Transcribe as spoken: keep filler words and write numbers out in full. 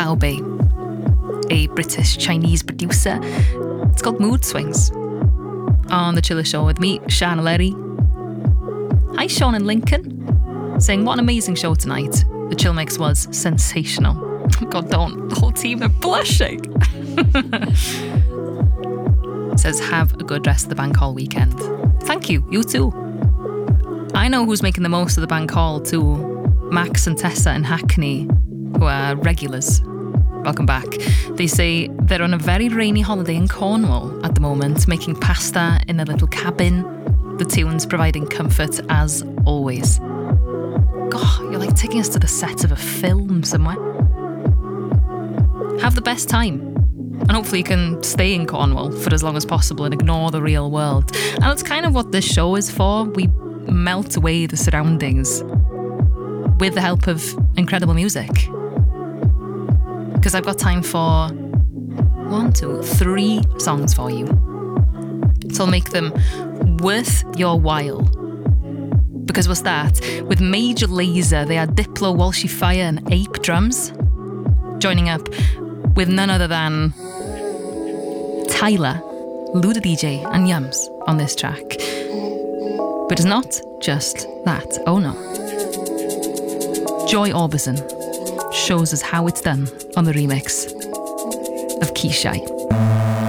Xiao Bei, a British-Chinese producer. It's called Mood Swings. On The Chiller Show with me, Sian O'Leary. Hi, Sean and Lincoln, saying, what an amazing show tonight. The Chill Mix was sensational. God, don't. The whole team are blushing. Says, have a good rest of the bank hall weekend. Thank you, you too. I know who's making the most of the bank hall too. Max and Tessa in Hackney, who are regulars. Welcome back. They say they're on a very rainy holiday in Cornwall at the moment, making pasta in a little cabin. The tunes providing comfort as always. God, you're like taking us to the set of a film somewhere. Have the best time. And hopefully you can stay in Cornwall for as long as possible and ignore the real world. And that's kind of what this show is for. We melt away the surroundings with the help of incredible music. Because I've got time for one, two, three songs for you. So I'll make them worth your while. Because what's that? With Major Lazer, they are Diplo, Walshy Fire and Ape drums. Joining up with none other than Tyler, Luda D J and Yums on this track. But it's not just that. Oh no. Joy Orbison shows us how it's done on the remix of Kishai.